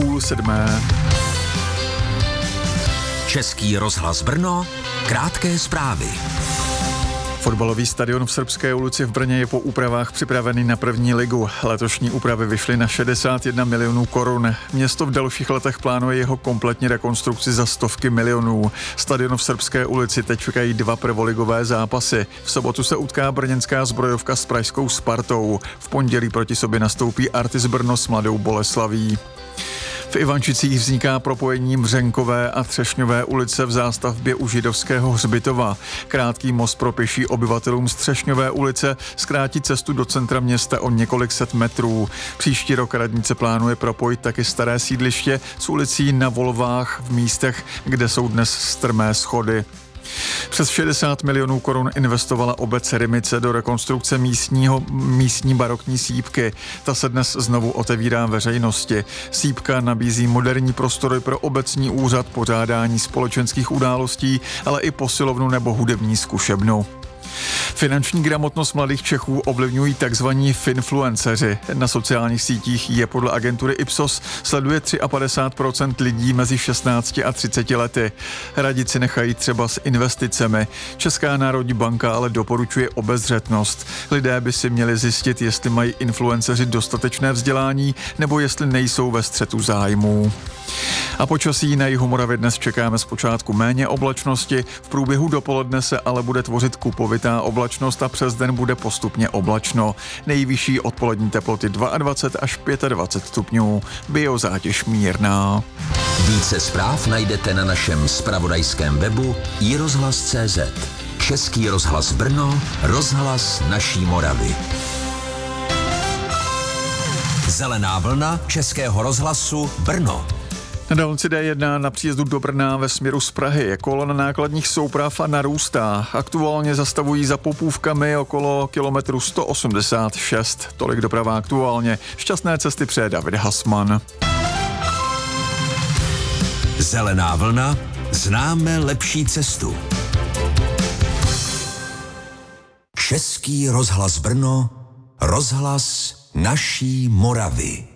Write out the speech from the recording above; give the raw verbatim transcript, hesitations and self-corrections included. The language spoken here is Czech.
půl sedmé. Český rozhlas Brno, krátké zprávy. Fotbalový stadion v Srbské ulici v Brně je po úpravách připravený na první ligu. Letošní úpravy vyšly na šedesát jedna milionů korun. Město v dalších letech plánuje jeho kompletní rekonstrukci za stovky milionů. Stadion v Srbské ulici teď čekají dva prvoligové zápasy. V sobotu se utká brněnská Zbrojovka s pražskou Spartou. V pondělí proti sobě nastoupí Artis Brno s Mladou Boleslaví. V Ivančicích vzniká propojení Mřenkové a Třešňové ulice v zástavbě u židovského hřbitova. Krátký most pro pěší obyvatelům z Třešňové ulice zkrátí cestu do centra města o několik set metrů. Příští rok radnice plánuje propojit taky staré sídliště s ulicí na Volvách v místech, kde jsou dnes strmé schody. Přes šedesát milionů korun investovala obec Rymice do rekonstrukce místního, místní barokní sýpky. Ta se dnes znovu otevírá veřejnosti. Sýpka nabízí moderní prostory pro obecní úřad, pořádání společenských událostí, ale i posilovnu nebo hudební zkušebnu. Finanční gramotnost mladých Čechů ovlivňují takzvaní finfluenceři. Na sociálních sítích je podle agentury Ipsos sleduje padesát tři procent lidí mezi šestnácti a třiceti lety. Radit si nechají třeba s investicemi. Česká národní banka ale doporučuje obezřetnost. Lidé by si měli zjistit, jestli mají influenceři dostatečné vzdělání nebo jestli nejsou ve střetu zájmů. A počasí na jihu Moravy dnes čekáme zpočátku méně oblačnosti, v průběhu dopoledne se ale bude tvořit kupovitá oblačnost a přes den bude postupně oblačno. Nejvyšší odpolední teploty dvacet dva až dvacet pět stupňů, biozátěž mírná. Více zpráv najdete na našem zpravodajském webu i rozhlas tečka cé zet. Český rozhlas Brno, rozhlas naší Moravy. Zelená vlna Českého rozhlasu Brno. Na dálnici D jedna na příjezdu do Brna ve směru z Prahy kolona nákladních souprav narůstá. Aktuálně zastavují za Popůvkami okolo kilometru sto osmdesát šest. Tolik doprava aktuálně. Šťastné cesty přeje David Hasman. Zelená vlna, známe lepší cestu. Český rozhlas Brno, rozhlas naší Moravy.